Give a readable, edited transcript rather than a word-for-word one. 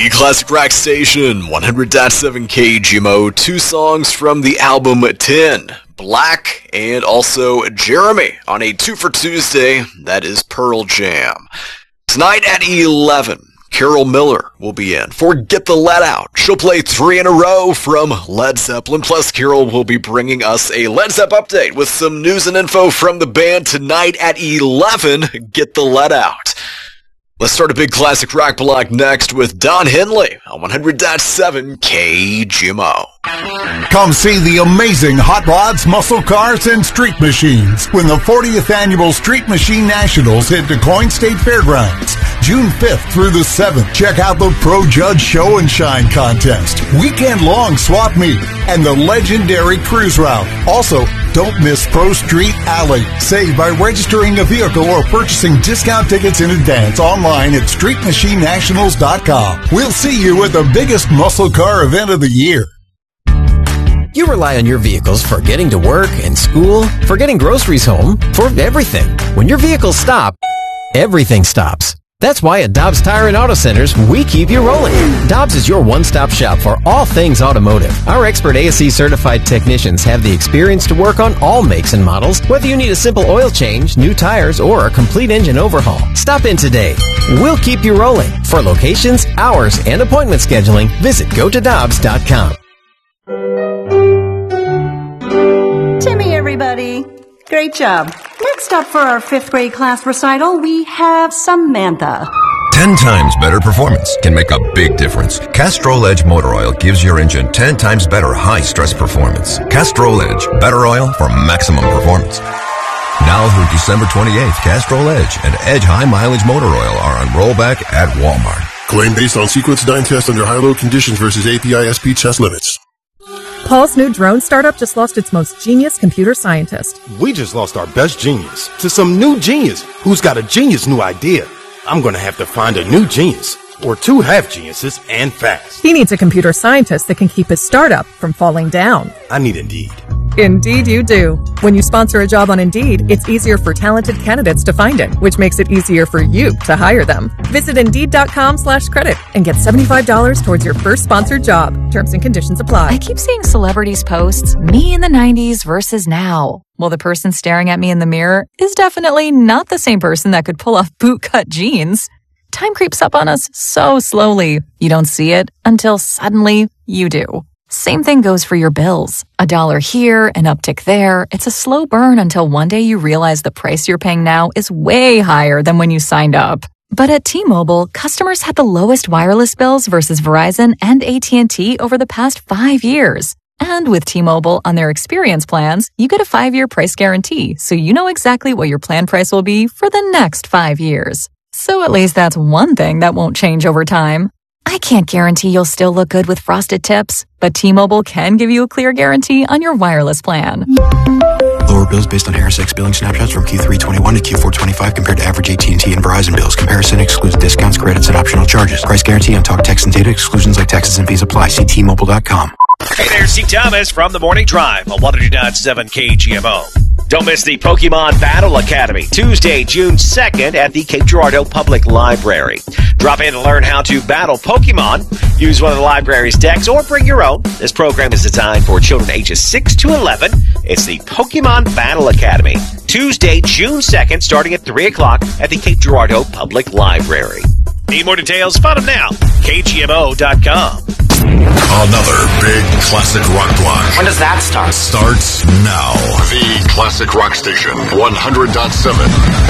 The Classic Rock Station, 100.7 KGMO, two songs from the album 10, Black and also Jeremy, on a 2 for Tuesday, that is Pearl Jam. Tonight at 11, Carol Miller will be in for Get the Let Out. She'll play 3 in a row from Led Zeppelin, plus Carol will be bringing us a Led Zeppelin update with some news and info from the band tonight at 11, Get the Let Out. Let's start a big classic rock block next with Don Henley on 100.7 KGMO. Come see the amazing Hot Rods, Muscle Cars, and Street Machines when the 40th Annual Street Machine Nationals hit DuQuoin State Fairgrounds, June 5th through the 7th. Check out the Pro Judge Show and Shine Contest, weekend-long swap meet, and the legendary cruise route. Also, don't miss Pro Street Alley. Save by registering a vehicle or purchasing discount tickets in advance online at StreetMachineNationals.com. We'll see you at the biggest muscle car event of the year. You rely on your vehicles for getting to work and school, for getting groceries home, for everything. When your vehicles stop, everything stops. That's why at Dobbs Tire and Auto Centers, we keep you rolling. Dobbs is your one-stop shop for all things automotive. Our expert ASE certified technicians have the experience to work on all makes and models, whether you need a simple oil change, new tires, or a complete engine overhaul. Stop in today. We'll keep you rolling. For locations, hours, and appointment scheduling, visit gotodobbs.com. Timmy, everybody. Great job. Next up for our 5th grade class recital, we have Samantha. 10 times better performance can make a big difference. Castrol Edge Motor Oil gives your engine 10 times better high-stress performance. Castrol Edge, better oil for maximum performance. Now through December 28th, Castrol Edge and Edge High Mileage Motor Oil are on rollback at Walmart. Claim based on sequence dyne test under high-load conditions versus API-SP test limits. Paul's new drone startup just lost its most genius computer scientist. We just lost our best genius to some new genius who's got a genius new idea. I'm going to have to find a new genius, or 2 half geniuses, and fast. He needs a computer scientist that can keep his startup from falling down. I need Indeed. Indeed you do. When you sponsor a job on Indeed, it's easier for talented candidates to find it, which makes it easier for you to hire them. Visit Indeed.com/credit and get $75 towards your first sponsored job. Terms and conditions apply. I keep seeing celebrities post me in the 90s versus now. Well, the person staring at me in the mirror is definitely not the same person that could pull off bootcut jeans. Time creeps up on us so slowly. You don't see it until suddenly you do. Same thing goes for your bills. $1 here, an uptick there. It's a slow burn until one day you realize the price you're paying now is way higher than when you signed up. But at T-Mobile, customers had the lowest wireless bills versus Verizon and AT&T over the past 5 years. And with T-Mobile on their experience plans, you get a 5-year price guarantee, so you know exactly what your plan price will be for the next 5 years. So at least that's one thing that won't change over time. I can't guarantee you'll still look good with frosted tips, but T-Mobile can give you a clear guarantee on your wireless plan. Lower bills based on HarrisX billing snapshots from Q3 21 to Q4 25 compared to average AT&T and Verizon bills. Comparison excludes discounts, credits, and optional charges. Price guarantee on talk, text, and data. Exclusions like taxes and fees apply. See T-Mobile.com. Hey there, Steve Thomas from the Morning Drive on 100.7 KGMO. Don't miss the Pokemon Battle Academy, Tuesday, June 2nd at the Cape Girardeau Public Library. Drop in and learn how to battle Pokemon. Use one of the library's decks or bring your own. This program is designed for children ages 6 to 11. It's the Pokemon Battle Academy, Tuesday, June 2nd, starting at 3 o'clock at the Cape Girardeau Public Library. Need more details? Find them now. KGMO.com. Another big classic rock block. When does that start? Starts now. The Classic Rock Station, 100.7